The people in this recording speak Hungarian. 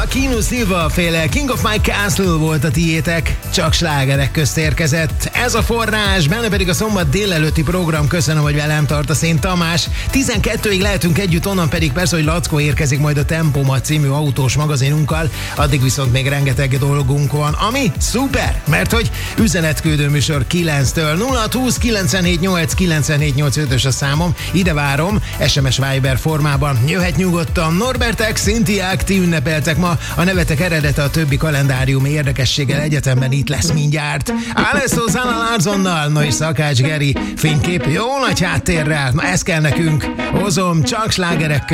Keanu Silva féle King of My Castle volt a tiétek, csak slágerek közt érkezett. Ez a forrás, benne pedig a szombat délelőtti program. Köszönöm, hogy velem tartasz, én Tamás. 12-ig lehetünk együtt, onnan pedig persze, hogy Lackó érkezik majd a Tempomat című autós magazinunkkal. Addig viszont még rengeteg dolgunk van, ami szuper, mert hogy üzenetküldő műsor 9-től 0620 978 978 a számom. Ide várom, SMS Viber formában. Jöhet nyugodtan. Norbertek, Szintiák, ti ünnepeltek ma, a nevetek eredete a többi kalendáriumi érdekességgel egyetemben itt lesz mindjárt. Alesso Zana Larsonnal, no és Szakács Geri, fénykép jó nagy háttérrel, na ez kell nekünk. Hozom, csak slágerek.